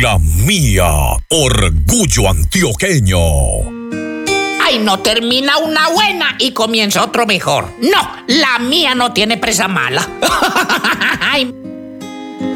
La Mía, orgullo antioqueño. Ay, no termina una buena y comienza otro mejor. No, La Mía no tiene presa mala. Ay.